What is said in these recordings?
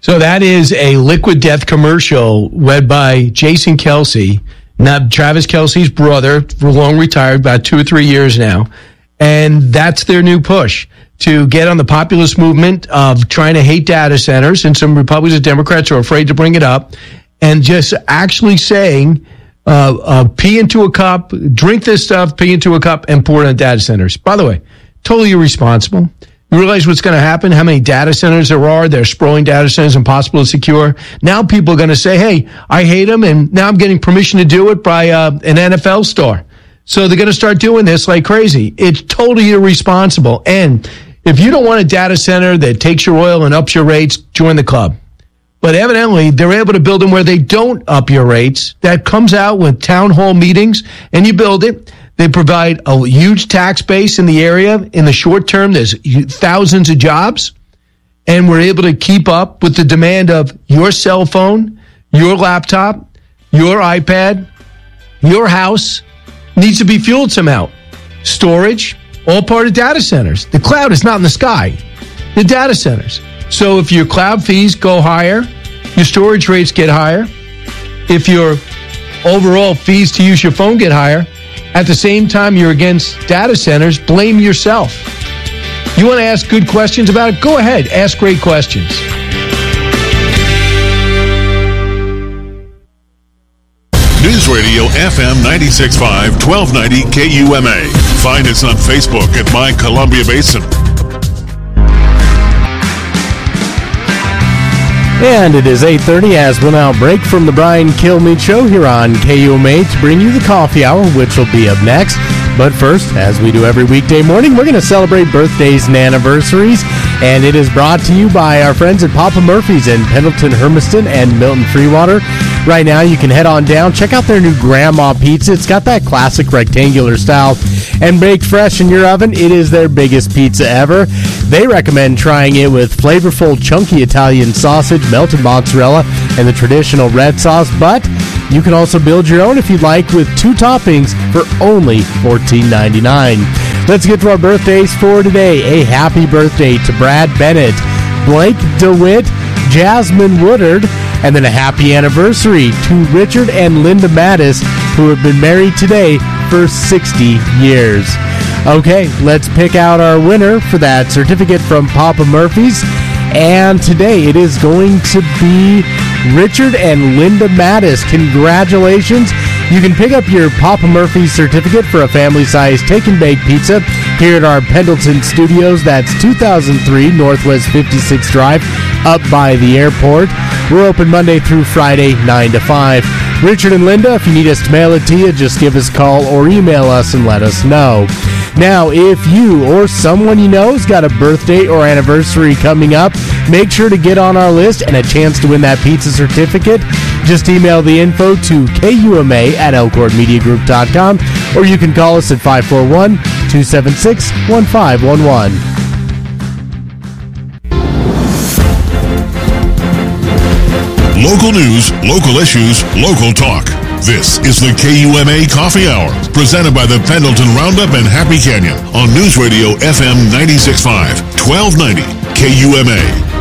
So that is a Liquid Death commercial led by Jason Kelce, not Travis Kelce's brother, for long retired, about 2 or 3 years now. And that's their new push to get on the populist movement of trying to hate data centers. And some Republicans and Democrats are afraid to bring it up. And just actually saying, pee into a cup, drink this stuff, pee into a cup, and pour it on data centers. By the way, totally irresponsible. You realize what's going to happen, how many data centers there are. They're sprawling data centers, impossible to secure. Now people are going to say, hey, I hate them, and now I'm getting permission to do it by an NFL star. So they're going to start doing this like crazy. It's totally irresponsible. And if you don't want a data center that takes your oil and ups your rates, join the club. But evidently, they're able to build them where they don't up your rates. That comes out with town hall meetings, and you build it. They provide a huge tax base in the area. In the short term, there's thousands of jobs. And we're able to keep up with the demand of your cell phone, your laptop, your iPad, your house needs to be fueled somehow. Storage, all part of data centers. The cloud is not in the sky. The data centers. So if your cloud fees go higher, your storage rates get higher. If your overall fees to use your phone get higher, at the same time you're against data centers, blame yourself. You want to ask good questions about it? Go ahead. Ask great questions. News Radio FM 96.5, 1290 KUMA. Find us on Facebook at My Columbia Basin. And it is 8:30 as we'll now break from the Brian Kilmeade Show here on KUMA to bring you the coffee hour, which will be up next. But first, as we do every weekday morning, we're going to celebrate birthdays and anniversaries. And it is brought to you by our friends at Papa Murphy's in Pendleton, Hermiston, and Milton Freewater. Right now, you can head on down, check out their new Grandma Pizza. It's got that classic rectangular style and baked fresh in your oven. It is their biggest pizza ever. They recommend trying it with flavorful, chunky Italian sausage, melted mozzarella, and the traditional red sauce. But you can also build your own if you'd like with 2 toppings for only $14.99. Let's get to our birthdays for today. A happy birthday to Brad Bennett, Blake DeWitt, Jasmine Woodard, and then a happy anniversary to Richard and Linda Mattis, who have been married today for 60 years. Okay, let's pick out our winner for that certificate from Papa Murphy's. And today it is going to be Richard and Linda Mattis. Congratulations. You can pick up your Papa Murphy's certificate for a family-sized take-and-bake pizza here at our Pendleton studios. That's 2003 Northwest 56th Drive, up by the airport. We're open Monday through Friday, 9 to 5. Richard and Linda, if you need us to mail it to you, just give us a call or email us and let us know. Now, if you or someone you know has got a birthday or anniversary coming up, make sure to get on our list and a chance to win that pizza certificate. Just email the info to KUMA@ElkhornMediaGroup.com, or you can call us at 541-276-1511. Local news, local issues, local talk. This is the KUMA Coffee Hour, presented by the Pendleton Roundup and Happy Canyon on News Radio FM 96.5, 1290 KUMA.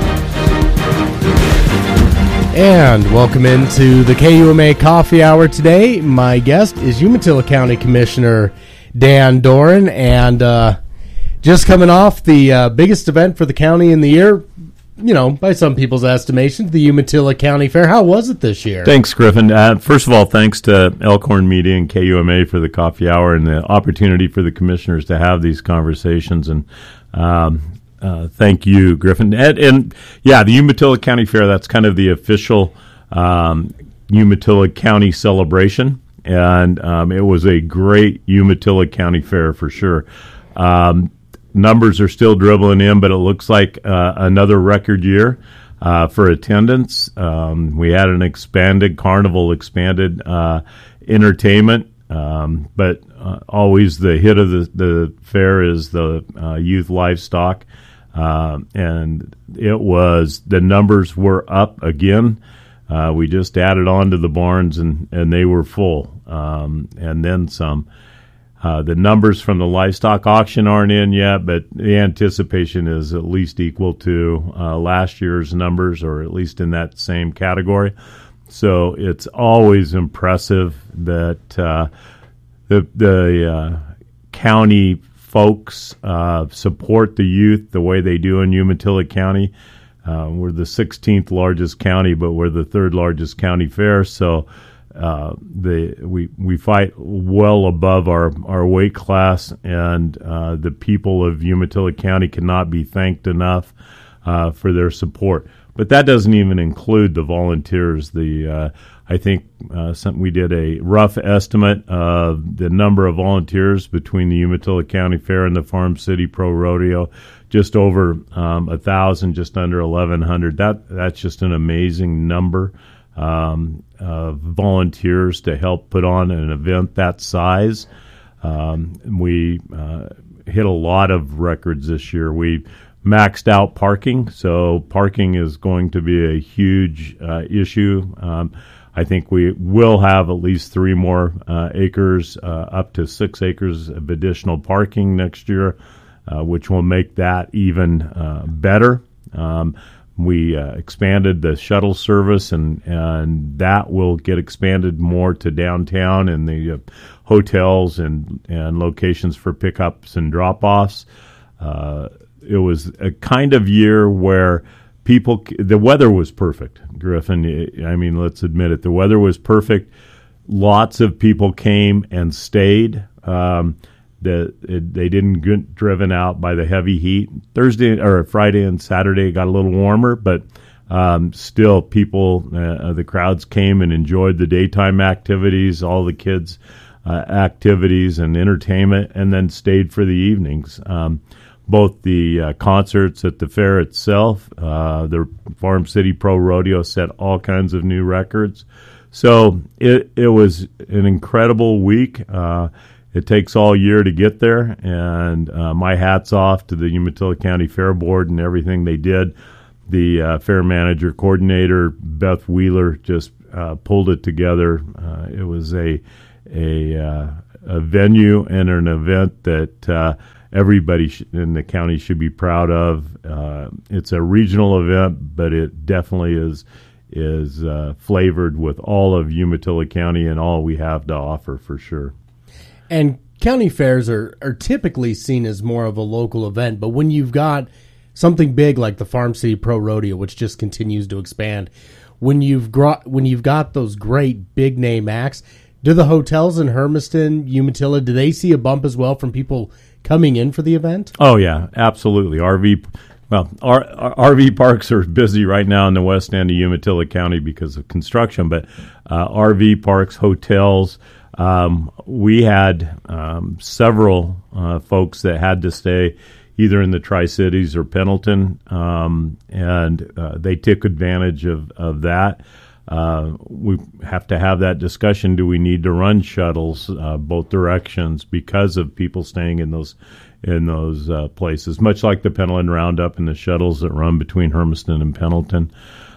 And welcome into the KUMA Coffee Hour today. My guest is Umatilla County Commissioner Dan Doran, and just coming off the biggest event for the county in the year, you know, by some people's estimations, the Umatilla County Fair. How was it this year? Thanks, Griffin. First of all, thanks to Elkhorn Media and KUMA for the coffee hour and the opportunity for the commissioners to have these conversations. And thank you, Griffin. And yeah, the Umatilla County Fair, that's kind of the official Umatilla County celebration. And it was a great Umatilla County Fair for sure. Numbers are still dribbling in, but it looks like another record year for attendance. We had an expanded entertainment, but always the hit of the fair is the youth livestock, and the numbers were up again. We just added on to the barns, and they were full, and then some. The numbers from the livestock auction aren't in yet, but the anticipation is at least equal to last year's numbers, or at least in that same category. So it's always impressive that the county folks support the youth the way they do in Umatilla County. We're the 16th largest county, but we're the third largest county fair. So we fight well above our weight class, and the people of Umatilla County cannot be thanked enough for their support. But that doesn't even include the volunteers. I think we did a rough estimate of the number of volunteers between the Umatilla County Fair and the Farm City Pro Rodeo, just over 1,000, just under 1,100. That's just an amazing number of volunteers to help put on an event that size. We hit a lot of records this year. We maxed out parking, so parking is going to be a huge issue. I think we will have at least 3 more acres, up to 6 acres of additional parking next year, which will make that even better. We expanded the shuttle service, and that will get expanded more to downtown and the hotels and locations for pickups and drop-offs. It was a kind of year where the weather was perfect, Griffin. I mean, let's admit it. The weather was perfect. Lots of people came and stayed. They didn't get driven out by the heavy heat. Friday and Saturday got a little warmer, but still people, the crowds came and enjoyed the daytime activities, all the kids' activities and entertainment, and then stayed for the evenings. Both the concerts at the fair itself, the Farm City Pro Rodeo set all kinds of new records. So it was an incredible week. It takes all year to get there, and my hat's off to the Umatilla County Fair Board and everything they did. The fair manager coordinator, Beth Wheeler, just pulled it together. It was a venue and an event that everybody in the county should be proud of. It's a regional event, but it definitely is flavored with all of Umatilla County and all we have to offer for sure. And county fairs are typically seen as more of a local event, but when you've got something big like the Farm City Pro Rodeo, which just continues to expand, when you've got those great big name acts, do the hotels in Hermiston, Umatilla, do they see a bump as well from people coming in for the event? Oh yeah, absolutely. RV parks are busy right now in the west end of Umatilla County because of construction, but RV parks, hotels. We had several folks that had to stay either in the Tri-Cities or Pendleton, and they took advantage of that. We have to have that discussion. Do we need to run shuttles both directions because of people staying in those places? Much like the Pendleton Roundup and the shuttles that run between Hermiston and Pendleton.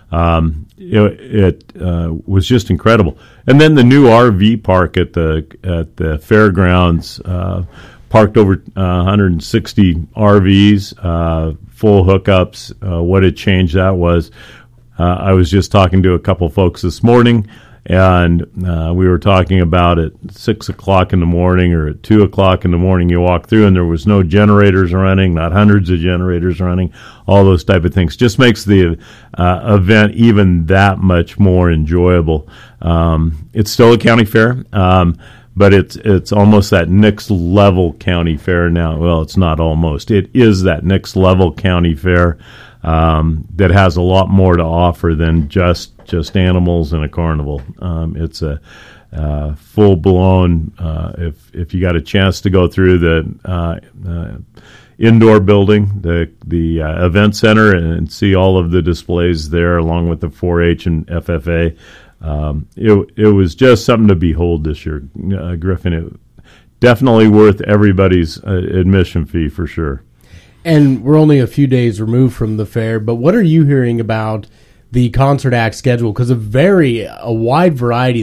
It was just incredible. And then the new RV park at the fairgrounds parked over 160 RVs, full hookups. What a change that was. I was just talking to a couple folks this morning, and we were talking about at 6 o'clock in the morning or at 2 o'clock in the morning, you walk through and there was no generators running, not hundreds of generators running, all those type of things. Just makes the event even that much more enjoyable. It's still a county fair, but it's almost that next level county fair now. Well, it's not almost. It is that next level county fair that has a lot more to offer than just animals and a carnival. It's a full-blown, if you got a chance to go through the indoor building, the event center, and see all of the displays there along with the 4-H and FFA, it was just something to behold this year, Griffin. It definitely worth everybody's admission fee for sure. And we're only a few days removed from the fair, but what are you hearing about the concert act schedule? Because a wide variety that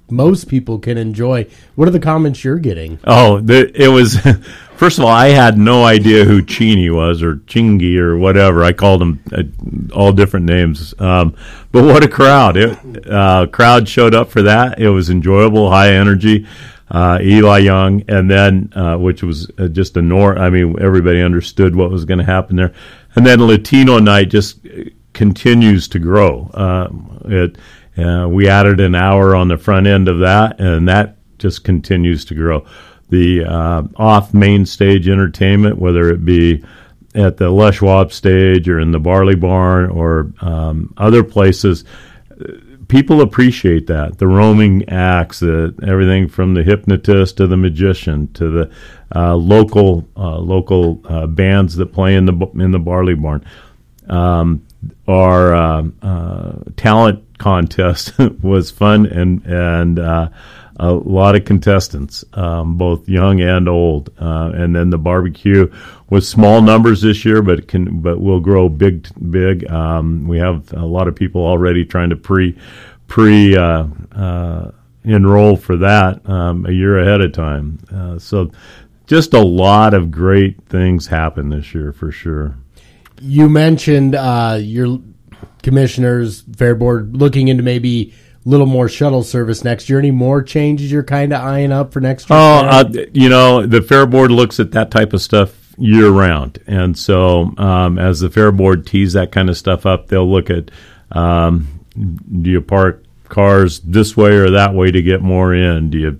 most people can enjoy. What are the comments you're getting? Oh, it was. First of all, I had no idea who Cheney was or Chingy or whatever. I called him all different names. But what a crowd! Crowd showed up for that. It was enjoyable, high energy. Eli Young, and then which was just everybody understood what was going to happen there. And then Latino Night just continues to grow. We added an hour on the front end of that, and that just continues to grow. The off-main stage entertainment, whether it be at the Les Schwab stage or in the Barley Barn or other places, people appreciate that. The roaming acts, everything from the hypnotist to the magician to the local bands that play in the Barley Barn. Our talent contest was fun and a lot of contestants, both young and old. And then the barbecue was small numbers this year, but will grow big. We have a lot of people already trying to pre enroll for that a year ahead of time. So just a lot of great things happen this year for sure. You mentioned your commissioners, Fair Board, looking into maybe a little more shuttle service next year. Any more changes you're kind of eyeing up for next year? The Fair Board looks at that type of stuff year round. And so as the Fair Board tees that kind of stuff up, they'll look at do you park cars this way or that way to get more in? Do you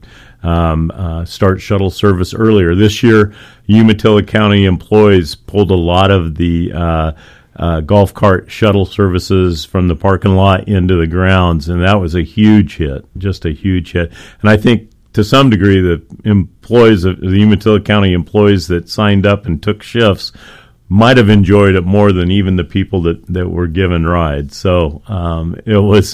start shuttle service earlier? This year, Umatilla County employees pulled a lot of the golf cart shuttle services from the parking lot into the grounds, and that was a huge hit, just a huge hit. And I think to some degree the employees of the Umatilla County employees that signed up and took shifts might have enjoyed it more than even the people that were given rides. So it was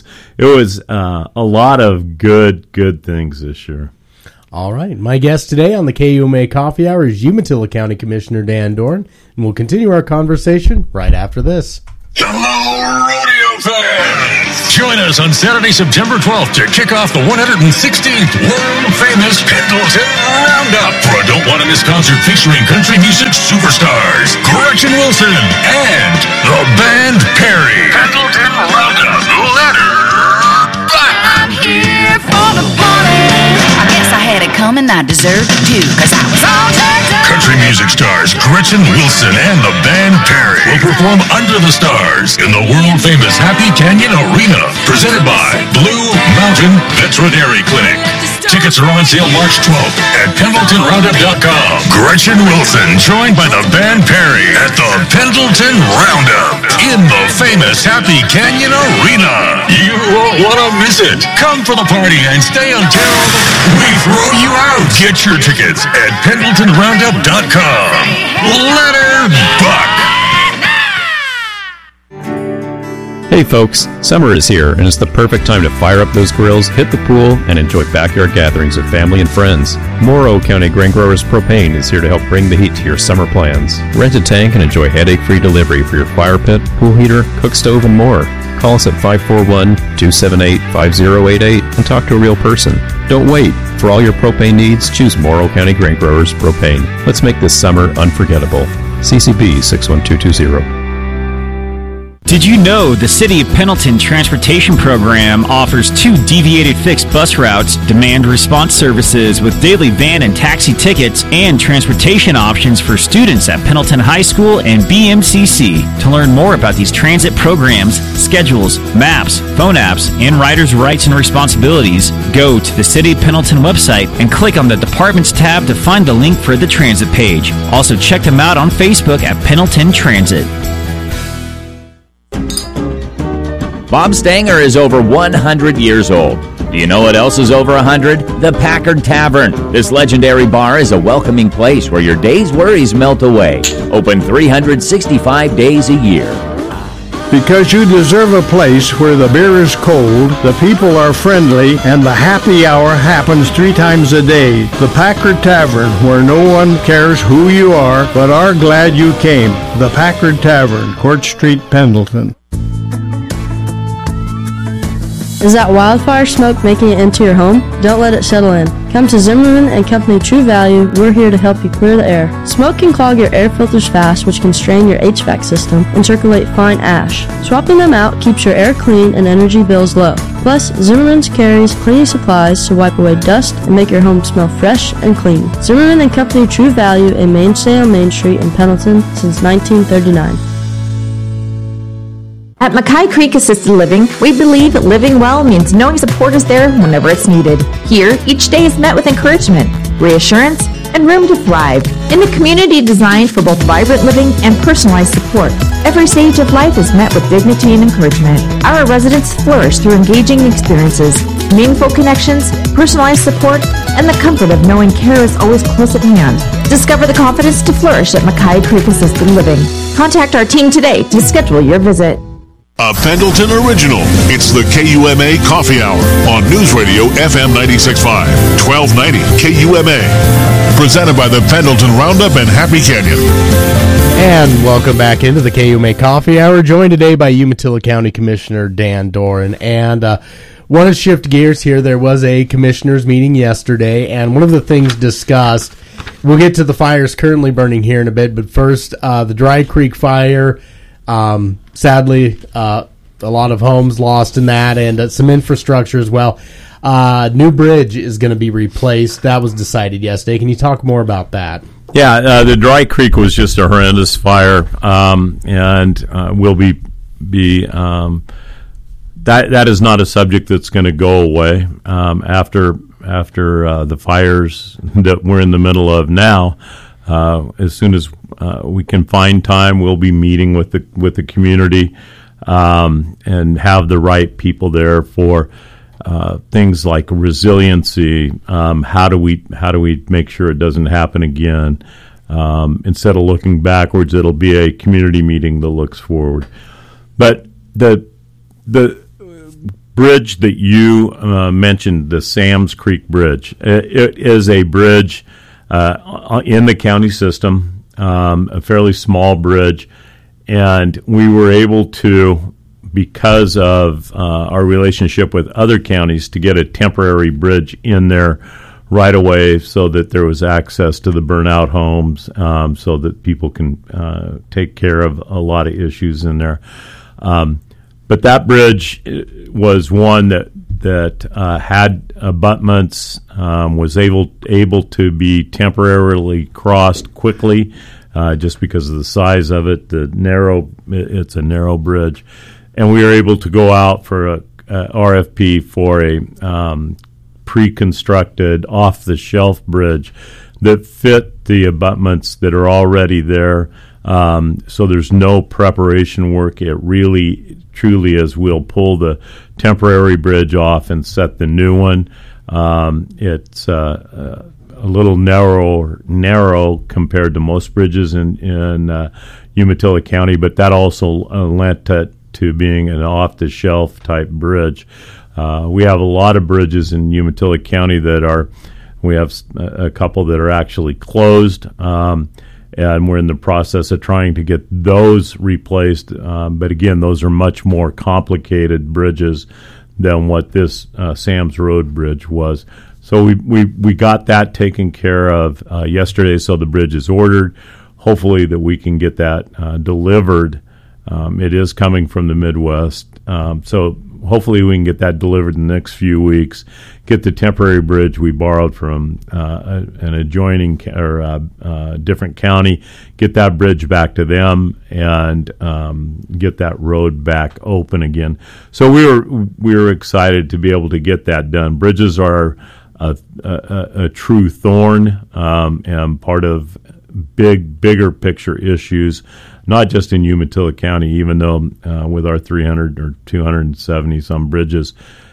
a lot of good things this year. All right. My guest today on the KUMA Coffee Hour is Umatilla County Commissioner Dan Doran, and we'll continue our conversation right after this. Hello, rodeo fans! Join us on Saturday, September 12th to kick off the 116th world-famous Pendleton Roundup for a Don't Want to Miss concert featuring country music superstars Gretchen Wilson and the band Perry. Pendleton Roundup, letter back. I'm here for the party. I guess I had it coming, I deserved it too, cause I was all turned up. Country music stars Gretchen Wilson and the band Perry will perform Under the Stars in the world-famous Happy Canyon Arena, presented by Blue Mountain Veterinary Clinic. Tickets are on sale March 12th at PendletonRoundup.com. Gretchen Wilson, joined by the band Perry at the Pendleton Roundup in the famous Happy Canyon Arena. You won't want to miss it. Come for the party and stay until we throw you out. Get your tickets at PendletonRoundup.com. Letter Buck. Hey folks, summer is here and it's the perfect time to fire up those grills, hit the pool, and enjoy backyard gatherings with family and friends. Morrow County Grain Growers Propane is here to help bring the heat to your summer plans. Rent a tank and enjoy headache-free delivery for your fire pit, pool heater, cook stove, and more. Call us at 541-278-5088 and talk to a real person. Don't wait. For all your propane needs, choose Morrow County Grain Growers Propane. Let's make this summer unforgettable. CCB 61220. Did you know the City of Pendleton Transportation Program offers 2 deviated fixed bus routes, demand response services with daily van and taxi tickets, and transportation options for students at Pendleton High School and BMCC? To learn more about these transit programs, schedules, maps, phone apps, and riders' rights and responsibilities, go to the City of Pendleton website and click on the Departments tab to find the link for the transit page. Also check them out on Facebook at Pendleton Transit. Bob Stanger is over 100 years old. Do you know what else is over 100? The Packard Tavern. This legendary bar is a welcoming place where your day's worries melt away. Open 365 days a year. Because you deserve a place where the beer is cold, the people are friendly, and the happy hour happens 3 times a day. The Packard Tavern, where no one cares who you are, but are glad you came. The Packard Tavern, Court Street, Pendleton. Is that wildfire smoke making it into your home? Don't let it settle in. Come to Zimmerman and Company True Value. We're here to help you clear the air. Smoke can clog your air filters fast, which can strain your HVAC system and circulate fine ash. Swapping them out keeps your air clean and energy bills low. Plus, Zimmerman's carries cleaning supplies to wipe away dust and make your home smell fresh and clean. Zimmerman and Company True Value, a mainstay on Main Street in Pendleton since 1939. At Mackay Creek Assisted Living, we believe that living well means knowing support is there whenever it's needed. Here, each day is met with encouragement, reassurance, and room to thrive. In a community designed for both vibrant living and personalized support, every stage of life is met with dignity and encouragement. Our residents flourish through engaging experiences, meaningful connections, personalized support, and the comfort of knowing care is always close at hand. Discover the confidence to flourish at Mackay Creek Assisted Living. Contact our team today to schedule your visit. A Pendleton original. It's the KUMA Coffee Hour on News Radio FM 96.5, 1290 KUMA. Presented by the Pendleton Roundup and Happy Canyon. And welcome back into the KUMA Coffee Hour, joined today by Umatilla County Commissioner Dan Doran. And want to shift gears here. There was a commissioners meeting yesterday, and one of the things discussed, we'll get to the fires currently burning here in a bit, but first, the Dry Creek fire. Sadly, a lot of homes lost in that, and some infrastructure as well. New bridge is going to be replaced. That was decided yesterday. Can you talk more about that? Yeah, the Dry Creek was just a horrendous fire, and will be that is not a subject that's going to go away after the fires that we're in the middle of now. As soon as we can find time, we'll be meeting with the community and have the right people there for things like resiliency. How do we make sure it doesn't happen again? Instead of looking backwards, it'll be a community meeting that looks forward. But the bridge that you mentioned, the Sam's Creek Bridge, it is a bridge in the county system, a fairly small bridge, and we were able to, because of our relationship with other counties, to get a temporary bridge in there right away so that there was access to the burnout homes, so that people can take care of a lot of issues in there. But that bridge was one that had abutments, was able to be temporarily crossed quickly, just because of the size of it. It's a narrow bridge, and we were able to go out for a RFP for a pre-constructed, off-the-shelf bridge that fit the abutments that are already there. So there's no preparation work. It really, truly is. We'll pull the temporary bridge off and set the new one. It's a little narrow compared to most bridges in Umatilla County, but that also lent to being an off-the-shelf type bridge. We have a lot of bridges in Umatilla County we have a couple that are actually closed, and we're in the process of trying to get those replaced. But again, those are much more complicated bridges than what this Sam's Road Bridge was. So we got that taken care of yesterday, so the bridge is ordered. Hopefully that we can get that delivered. It is coming from the Midwest, so hopefully we can get that delivered in the next few weeks, get the temporary bridge we borrowed from an adjoining or different county, get that bridge back to them, and get that road back open again. So we were excited to be able to get that done. Bridges are a true thorn and part of bigger picture issues, not just in Umatilla County, even though with our 300 or 270 some bridges,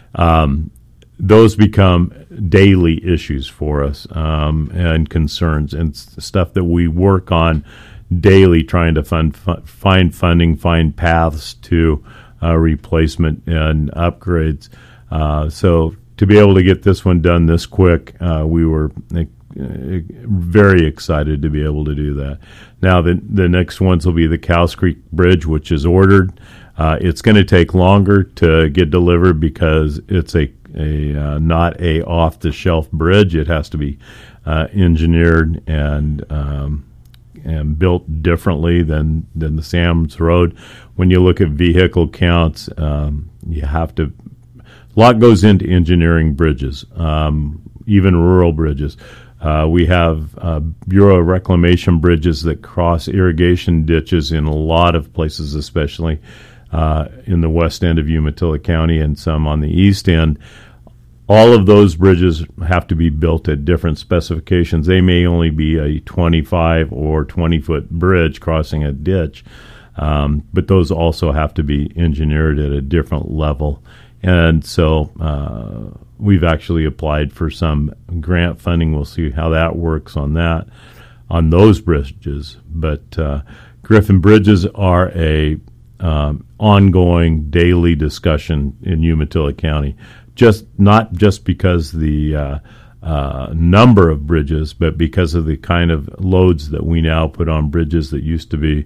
those become daily issues for us and concerns and stuff that we work on daily, trying to find funding, find paths to replacement and upgrades. So to be able to get this one done this quick, we were very excited to be able to do that. Now, the next ones will be the Cows Creek Bridge, which is ordered. It's going to take longer to get delivered because it's not a off-the-shelf bridge. It has to be engineered and built differently than the Sam's Road. When you look at vehicle counts, you have to. A lot goes into engineering bridges, even rural bridges. We have Bureau of Reclamation bridges that cross irrigation ditches in a lot of places, especially in the west end of Umatilla County and some on the east end. All of those bridges have to be built at different specifications. They may only be a 25 or 20-foot bridge crossing a ditch, but those also have to be engineered at a different level. And so we've actually applied for some grant funding. We'll see how that works on those bridges. But Griffin, bridges are a ongoing daily discussion in Umatilla County. Not just because the number of bridges, but because of the kind of loads that we now put on bridges that used to be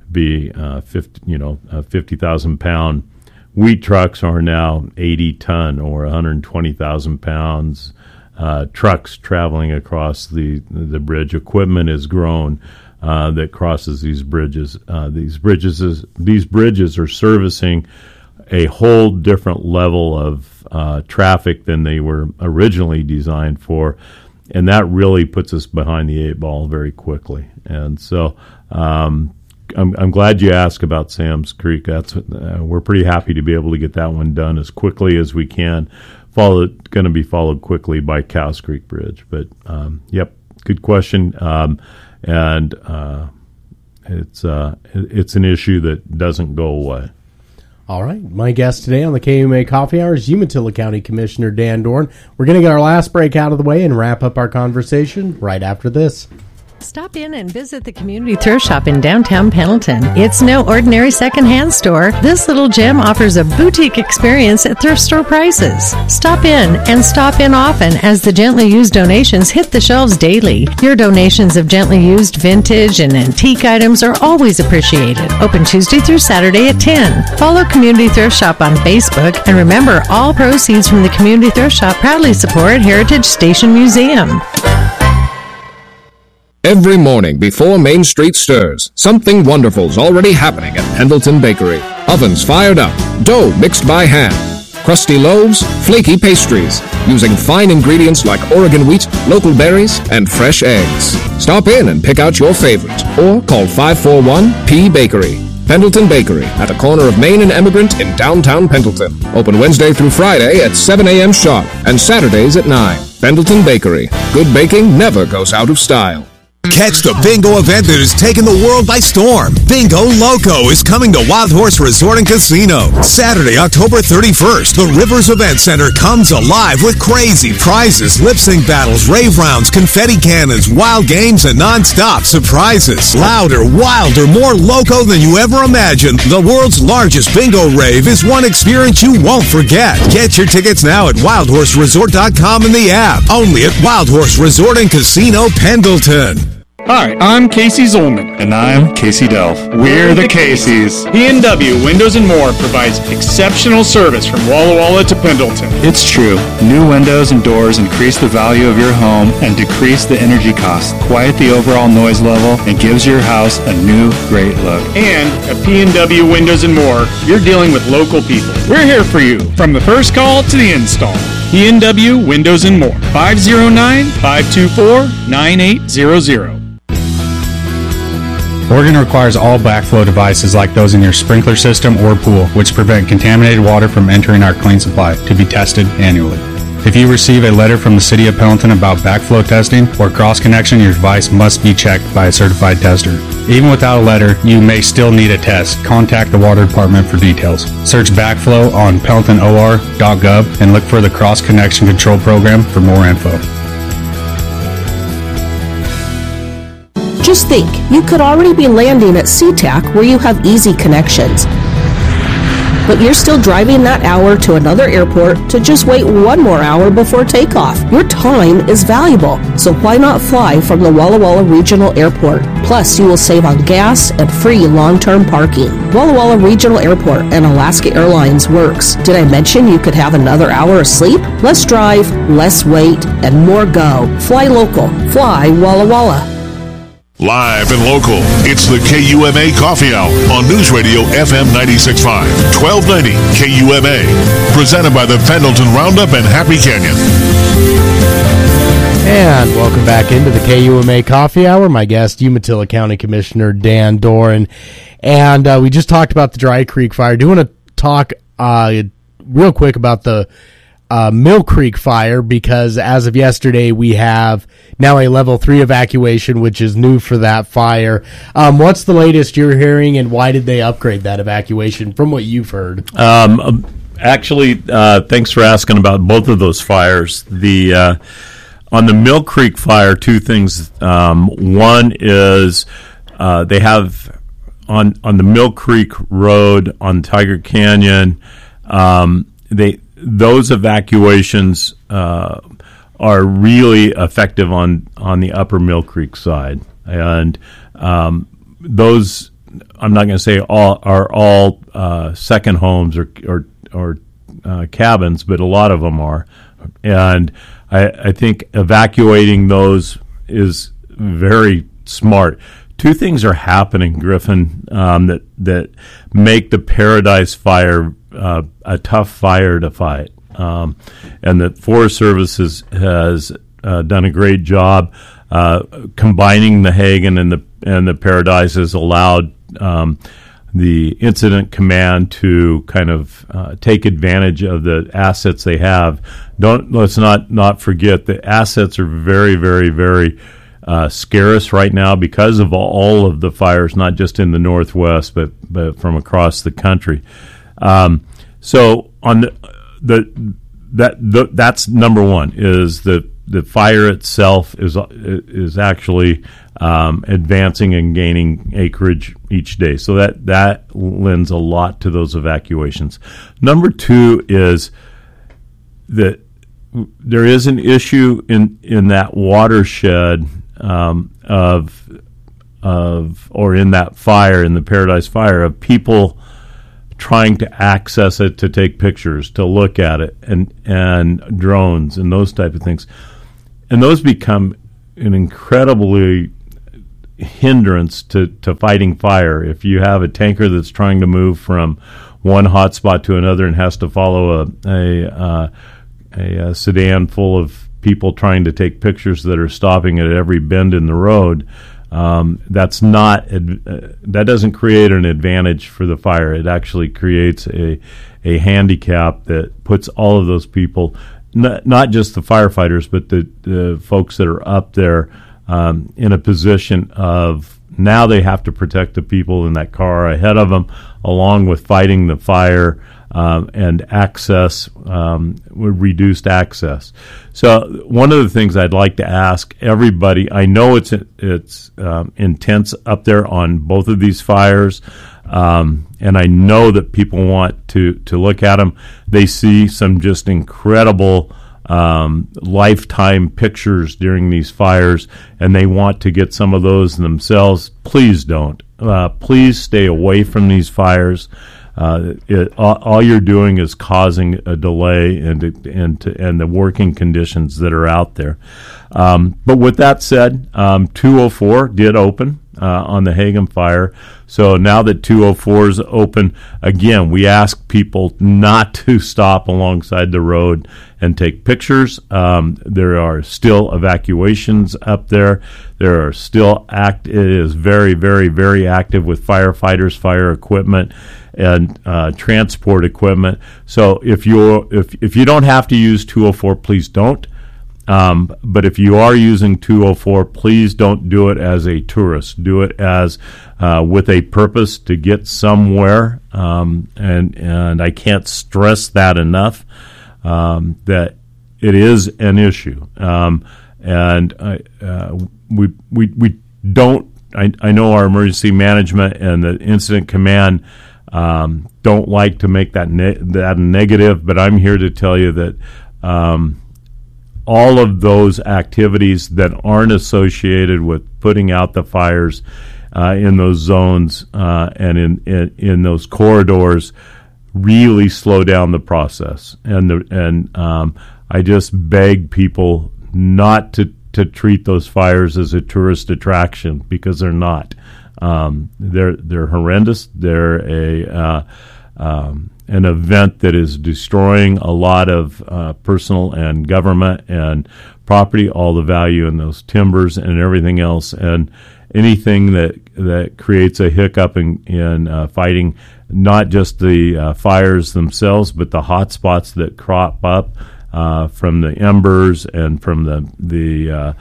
50,000-pound wheat trucks are now 80-ton or 120,000 pounds trucks traveling across the bridge. Equipment has grown that crosses these bridges. These bridges are servicing a whole different level of traffic than they were originally designed for, and that really puts us behind the eight ball very quickly. And so I'm glad you asked about Sam's Creek. We're pretty happy to be able to get that one done as quickly as we can. Going to be followed quickly by Cows Creek Bridge. But yep, good question. And it's an issue that doesn't go away. All right. My guest today on the KUMA Coffee Hour is Umatilla County Commissioner Dan Dorn. We're going to get our last break out of the way and wrap up our conversation right after this. Stop in and visit the Community Thrift Shop in downtown Pendleton. It's no ordinary secondhand store. This little gem offers a boutique experience at thrift store prices. Stop in and stop in often as the gently used donations hit the shelves daily. Your donations of gently used vintage and antique items are always appreciated. Open Tuesday through Saturday at 10. Follow Community Thrift Shop on Facebook, and remember, all proceeds from the Community Thrift Shop proudly support Heritage Station Museum. Every morning before Main Street stirs, something wonderful's already happening at Pendleton Bakery. Ovens fired up, dough mixed by hand, crusty loaves, flaky pastries, using fine ingredients like Oregon wheat, local berries, and fresh eggs. Stop in and pick out your favorite, or call 541-P-Bakery. Pendleton Bakery, at the corner of Main and Emigrant in downtown Pendleton. Open Wednesday through Friday at 7 a.m. sharp, and Saturdays at 9. Pendleton Bakery. Good baking never goes out of style. Catch the bingo event that is taking the world by storm. Bingo Loco is coming to Wild Horse Resort and Casino. Saturday, October 31st, the Rivers Event Center comes alive with crazy prizes, lip sync battles, rave rounds, confetti cannons, wild games, and non-stop surprises. Louder, wilder, more loco than you ever imagined. The world's largest bingo rave is one experience you won't forget. Get your tickets now at wildhorseresort.com in the app. Only at Wild Horse Resort and Casino, Pendleton. Hi, I'm Casey Zolman. And I'm Casey Delph. We're the Caseys. P&W Windows & More provides exceptional service from Walla Walla to Pendleton. It's true. New windows and doors increase the value of your home and decrease the energy cost, quiet the overall noise level, and gives your house a new, great look. And at P&W Windows & More, you're dealing with local people. We're here for you, from the first call to the install. P&W Windows & More. 509-524-9800. Oregon requires all backflow devices like those in your sprinkler system or pool, which prevent contaminated water from entering our clean supply, to be tested annually. If you receive a letter from the City of Pendleton about backflow testing or cross-connection, your device must be checked by a certified tester. Even without a letter, you may still need a test. Contact the Water Department for details. Search backflow on pendletonor.gov and look for the Cross-Connection Control Program for more info. Just think, you could already be landing at SeaTac where you have easy connections. but you're still driving that hour to another airport to just wait one more hour before takeoff. Your time is valuable, so why not fly from the Walla Walla Regional Airport? Plus, you will save on gas and free long-term parking. Walla Walla Regional Airport and Alaska Airlines works. Did I mention you could have another hour of sleep? Less drive, less wait, and more go. Fly local. Fly Walla Walla. Live and local, it's the KUMA Coffee Hour on News Radio FM 96.5, 1290 KUMA. Presented by the Pendleton Roundup and Happy Canyon. And welcome back into the KUMA Coffee Hour. My guest, Umatilla County Commissioner Dan Doran. And we just talked about the Dry Creek Fire. Do you want to talk real quick about the Mill Creek Fire, because as of yesterday we have now a level 3 evacuation, which is new for that fire. What's the latest you're hearing, and why did they upgrade that evacuation from what you've heard? Actually, thanks for asking about both of those fires. On the Mill Creek Fire, two things. One is they have on the Mill Creek Road on Tiger Canyon, those evacuations are really effective on the upper Mill Creek side, and those, I'm not going to say are all second homes or cabins, but a lot of them are, and I think evacuating those is very smart. Two things are happening, Griffin, that make the Paradise Fire a tough fire to fight, and the Forest Service has done a great job combining the Hagen and the Paradise has allowed the incident command to kind of take advantage of the assets they have. Let's not forget the assets are very, very, very scarce right now because of all of the fires, not just in the Northwest, but from across the country. So on that's number one, is the fire itself is actually advancing and gaining acreage each day. So that lends a lot to those evacuations. Number two is that there is an issue in that watershed or in that fire, in the Paradise Fire, of people trying to access it to take pictures, to look at it, and drones and those type of things. And those become an incredibly hindrance to fighting fire. If you have a tanker that's trying to move from one hotspot to another and has to follow a sedan full of people trying to take pictures that are stopping at every bend in the road, that doesn't create an advantage for the fire. It actually creates a handicap that puts all of those people, not just the firefighters, but the folks that are up there in a position of, now they have to protect the people in that car ahead of them, along with fighting the fire and access, reduced access. So one of the things I'd like to ask everybody, I know it's intense up there on both of these fires, and I know that people want to look at them. They see some just incredible lifetime pictures during these fires, and they want to get some of those themselves. Please don't. Please stay away from these fires. All you're doing is causing a delay and the working conditions that are out there. But with that said, 204 did open on the Hagen fire. So now that 204 is open, again, we ask people not to stop alongside the road and take pictures. There are still evacuations up there. There are still it is very, very, very active with firefighters, fire equipment, and transport equipment. So if you don't have to use 204, please don't. But if you are using 204, please don't do it as a tourist. Do it as with a purpose to get somewhere. And I can't stress that enough, that it is an issue. We don't. I know our emergency management and the incident command don't like to make that that negative, but I'm here to tell you that all of those activities that aren't associated with putting out the fires in those zones and in those corridors really slow down the process. And I just beg people not to treat those fires as a tourist attraction, because they're not. They're horrendous. They're an event that is destroying a lot of personal and government and property, all the value in those timbers and everything else, and anything that creates a hiccup in fighting not just the fires themselves, but the hot spots that crop up from the embers and from the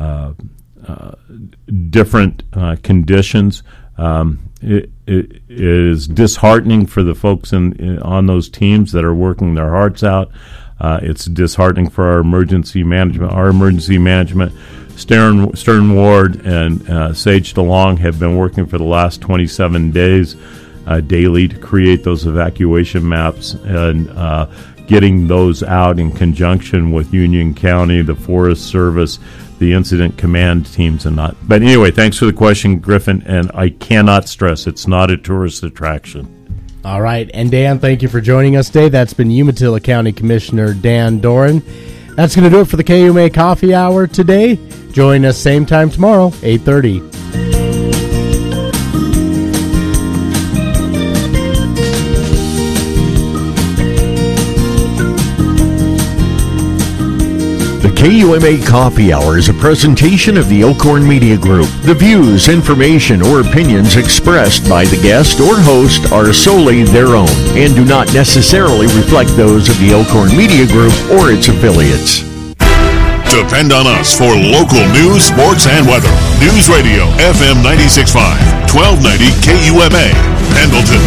different conditions. It is disheartening for the folks on those teams that are working their hearts out. It's disheartening for our emergency management. Our emergency management, Stern Ward and Sage DeLong, have been working for the last 27 days daily to create those evacuation maps and getting those out in conjunction with Union County, the Forest Service, the incident command teams, and not. But anyway, thanks for the question, Griffin, and I cannot stress it's not a tourist attraction. All right, and Dan, thank you for joining us today. That's been Umatilla County Commissioner Dan Doran. That's going to do it for the KUMA Coffee Hour today. Join us same time tomorrow, 8:30. KUMA Coffee Hour is a presentation of the Elkhorn Media Group. The views, information, or opinions expressed by the guest or host are solely their own and do not necessarily reflect those of the Elkhorn Media Group or its affiliates. Depend on us for local news, sports, and weather. News Radio, FM 96.5, 1290 KUMA, Pendleton.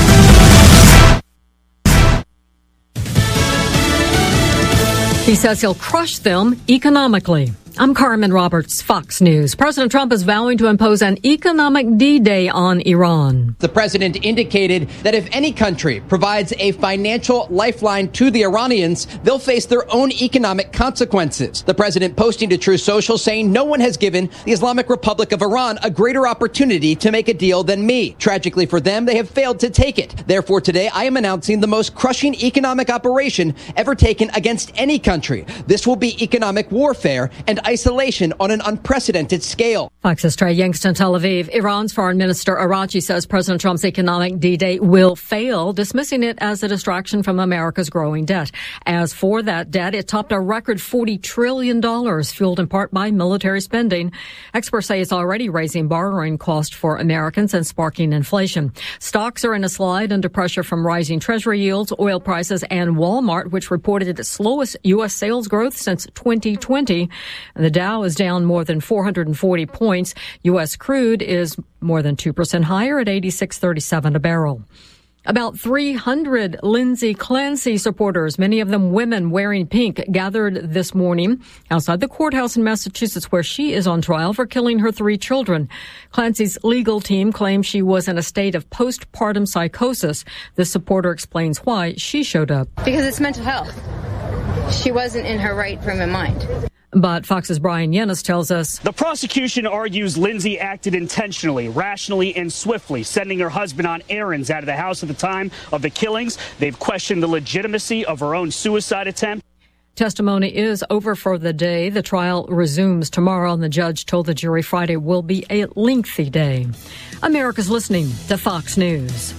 He says he'll crush them economically. I'm Carmen Roberts, Fox News. President Trump is vowing to impose an economic D-Day on Iran. The president indicated that if any country provides a financial lifeline to the Iranians, they'll face their own economic consequences. The president posting to Truth Social saying no one has given the Islamic Republic of Iran a greater opportunity to make a deal than me. Tragically for them, they have failed to take it. Therefore, today I am announcing the most crushing economic operation ever taken against any country. This will be economic warfare and isolation on an unprecedented scale. Fox's Trey Yangston, Tel Aviv. Iran's Foreign Minister Arachi says President Trump's economic D-Day will fail, dismissing it as a distraction from America's growing debt. As for that debt, it topped a record $40 trillion, fueled in part by military spending. Experts say it's already raising borrowing costs for Americans and sparking inflation. Stocks are in a slide under pressure from rising Treasury yields, oil prices, and Walmart, which reported its slowest U.S. sales growth since 2020. The Dow is down more than 440 points. U.S. crude is more than 2% higher at $86.37 a barrel. About 300 Lindsay Clancy supporters, many of them women wearing pink, gathered this morning outside the courthouse in Massachusetts where she is on trial for killing her 3 children. Clancy's legal team claims she was in a state of postpartum psychosis. This supporter explains why she showed up. Because it's mental health. She wasn't in her right frame of mind. But Fox's Brian Yennis tells us the prosecution argues Lindsay acted intentionally, rationally, and swiftly, sending her husband on errands out of the house at the time of the killings. They've questioned the legitimacy of her own suicide attempt. Testimony is over for the day. The trial resumes tomorrow, and the judge told the jury Friday will be a lengthy day. America's listening to Fox News.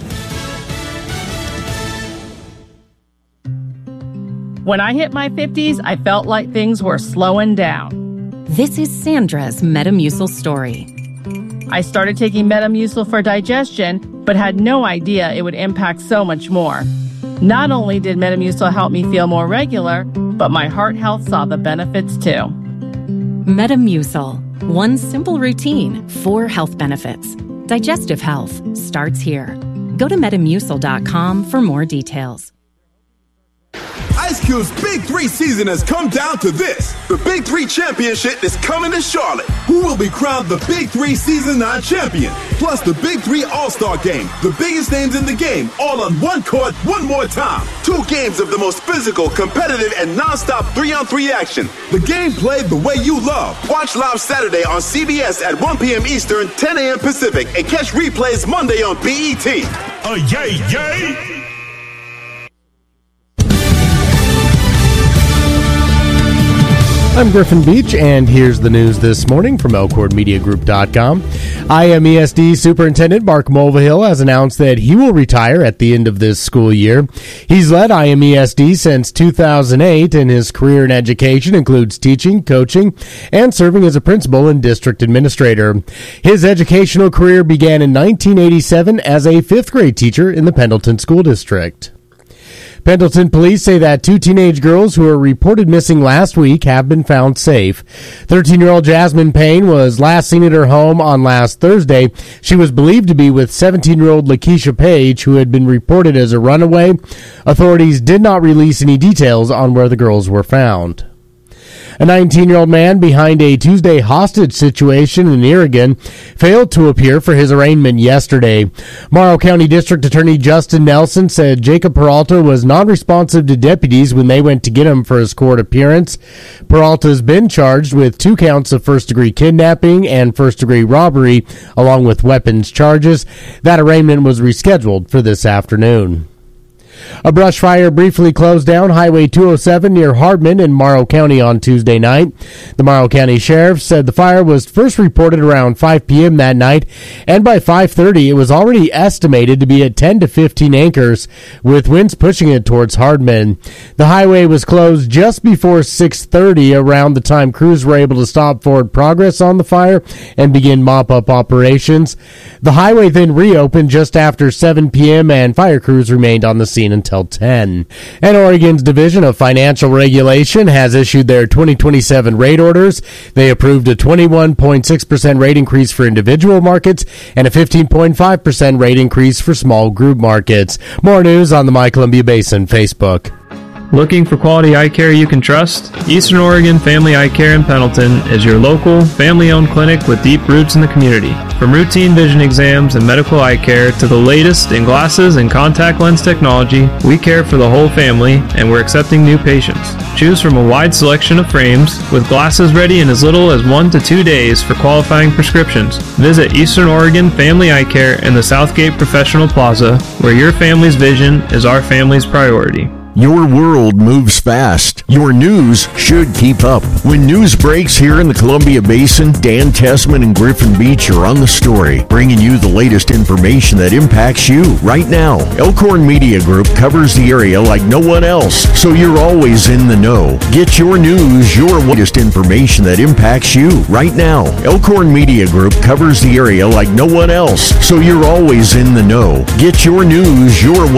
When I hit my 50s, I felt like things were slowing down. This is Sandra's Metamucil story. I started taking Metamucil for digestion, but had no idea it would impact so much more. Not only did Metamucil help me feel more regular, but my heart health saw the benefits too. Metamucil. One simple routine, 4 health benefits. Digestive health starts here. Go to Metamucil.com for more details. Ice Cube's Big 3 season has come down to this. The Big 3 Championship is coming to Charlotte. Who will be crowned the Big 3 Season 9 champion? Plus the Big 3 All-Star Game. The biggest names in the game, all on one court, one more time. 2 games of the most physical, competitive, and non-stop 3-on-3 action. The game played the way you love. Watch live Saturday on CBS at 1 p.m. Eastern, 10 a.m. Pacific, and catch replays Monday on BET. Yay, yay! I'm Griffin Beach, and here's the news this morning from ElkhornMediaGroup.com. IMESD Superintendent Mark Mulvihill has announced that he will retire at the end of this school year. He's led IMESD since 2008, and his career in education includes teaching, coaching, and serving as a principal and district administrator. His educational career began in 1987 as a 5th grade teacher in the Pendleton School District. Pendleton police say that 2 teenage girls who were reported missing last week have been found safe. 13-year-old Jasmine Payne was last seen at her home on last Thursday. She was believed to be with 17-year-old Lakeisha Page, who had been reported as a runaway. Authorities did not release any details on where the girls were found. A 19-year-old man behind a Tuesday hostage situation in Oregon failed to appear for his arraignment yesterday. Morrow County District Attorney Justin Nelson said Jacob Peralta was non-responsive to deputies when they went to get him for his court appearance. Peralta's been charged with 2 counts of first-degree kidnapping and first-degree robbery, along with weapons charges. That arraignment was rescheduled for this afternoon. A brush fire briefly closed down Highway 207 near Hardman in Morrow County on Tuesday night. The Morrow County Sheriff said the fire was first reported around 5 p.m. that night, and by 5:30 it was already estimated to be at 10 to 15 acres, with winds pushing it towards Hardman. The highway was closed just before 6:30, around the time crews were able to stop forward progress on the fire and begin mop-up operations. The highway then reopened just after 7 p.m., and fire crews remained on the scene until 10. And Oregon's Division of Financial Regulation has issued their 2027 rate orders. They approved a 21.6% rate increase for individual markets and a 15.5% rate increase for small group markets. More news on the My Columbia Basin Facebook. Looking for quality eye care you can trust? Eastern Oregon Family Eye Care in Pendleton is your local, family-owned clinic with deep roots in the community. From routine vision exams and medical eye care to the latest in glasses and contact lens technology, we care for the whole family, and we're accepting new patients. Choose from a wide selection of frames, with glasses ready in as little as 1 to 2 days for qualifying prescriptions. Visit Eastern Oregon Family Eye Care in the Southgate Professional Plaza, where your family's vision is our family's priority. Your world moves fast. Your news should keep up. When news breaks here in the Columbia Basin, Dan Tessman and Griffin Beach are on the story, bringing you the latest information that impacts you right now. Elkhorn Media Group covers the area like no one else, so you're always in the know. Get your news, your latest information that impacts you right now. Elkhorn Media Group covers the area like no one else, so you're always in the know. Get your news, your